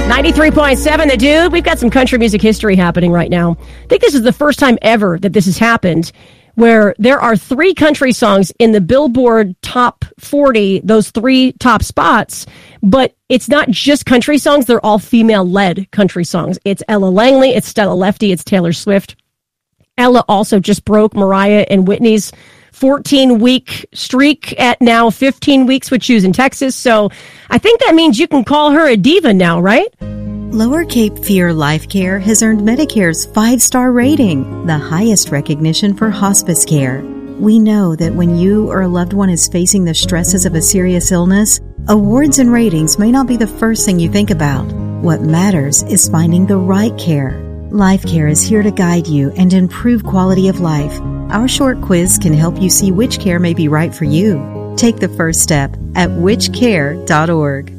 93.7 The Dude. We've got some country music history happening right now. I think this is the first time ever that this has happened, where there are 3 country songs in the Billboard Top 40, those 3 top spots, but it's not just country songs. They're all female-led country songs. It's Ella Langley, it's Stella Lefty, it's Taylor Swift. Ella also just broke Mariah and Whitney's 14-week streak at now 15 weeks with Shoes in Texas. So I think that means you can call her a diva now, right? Lower Cape Fear Life Care has earned Medicare's 5-star rating, the highest recognition for hospice care. We know that when you or a loved one is facing the stresses of a serious illness, awards and ratings may not be the first thing you think about. What matters is finding the right care. Life Care is here to guide you and improve quality of life. Our short quiz can help you see which care may be right for you. Take the first step at whichcare.org.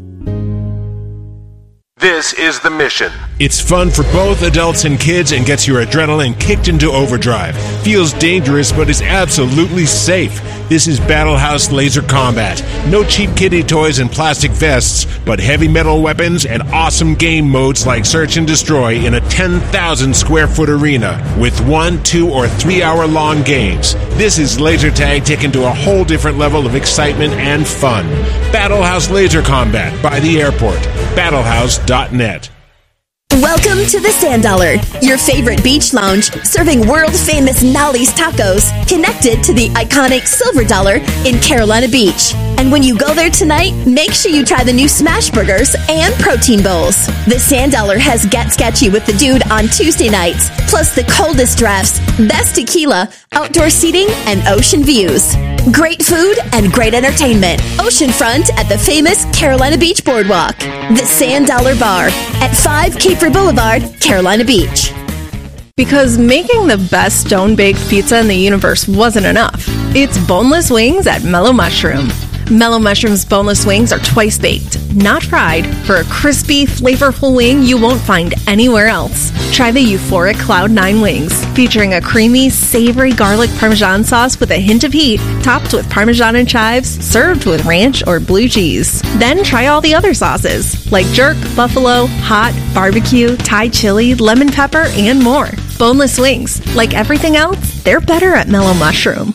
This is The Mission. It's fun for both adults and kids and gets your adrenaline kicked into overdrive. Feels dangerous, but is absolutely safe. This is Battle House Laser Combat. No cheap kiddie toys and plastic vests, but heavy metal weapons and awesome game modes like Search and Destroy in a 10,000 square foot arena with 1, 2, or 3 hour long games. This is laser tag taken to a whole different level of excitement and fun. Battle House Laser Combat by the airport. Battlehouse.net. Welcome to the Sand Dollar, your favorite beach lounge, serving world-famous Nolly's tacos, connected to the iconic Silver Dollar in Carolina Beach. And when you go there tonight, make sure you try the new smash burgers and protein bowls. The Sand Dollar has Get Sketchy with the Dude on Tuesday nights, plus the coldest drafts, best tequila, outdoor seating, and ocean views. Great food and great entertainment. Oceanfront at the famous Carolina Beach Boardwalk. The Sand Dollar Bar at 5 Kiefer Boulevard, Carolina Beach. Because making the best stone-baked pizza in the universe wasn't enough. It's boneless wings at Mellow Mushroom. Mellow Mushroom's boneless wings are twice baked, not fried, for a crispy, flavorful wing you won't find anywhere else. Try the euphoric Cloud 9 wings, featuring a creamy, savory garlic Parmesan sauce with a hint of heat, topped with Parmesan and chives, served with ranch or blue cheese. Then try all the other sauces, like jerk, buffalo, hot, barbecue, Thai chili, lemon pepper, and more. Boneless wings, like everything else, they're better at Mellow Mushroom.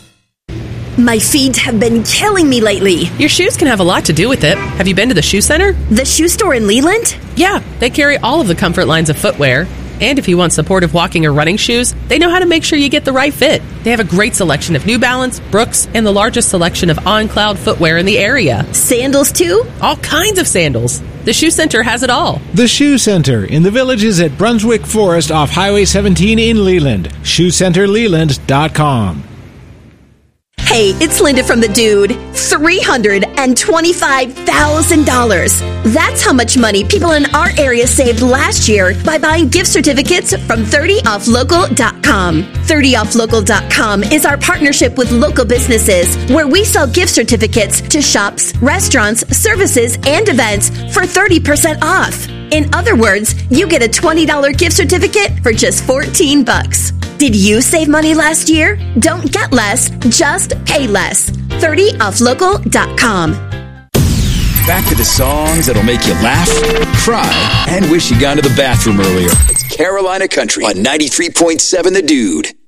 My feet have been killing me lately. Your shoes can have a lot to do with it. Have you been to the shoe center? The shoe store in Leland? Yeah, they carry all of the comfort lines of footwear. And if you want supportive walking or running shoes, they know how to make sure you get the right fit. They have a great selection of New Balance, Brooks, and the largest selection of on-cloud footwear in the area. Sandals, too? All kinds of sandals. The Shoe Center has it all. The Shoe Center in the Villages at Brunswick Forest off Highway 17 in Leland. ShoeCenterLeland.com. Hey, it's Linda from The Dude. $325,000. That's how much money people in our area saved last year by buying gift certificates from 30offlocal.com. 30offlocal.com is our partnership with local businesses where we sell gift certificates to shops, restaurants, services, and events for 30% off. In other words, you get a $20 gift certificate for just $14. Did you save money last year? Don't get less, just pay less. 30offlocal.com. Back to the songs that'll make you laugh, cry, and wish you got to the bathroom earlier. It's Carolina Country on 93.7 The Dude.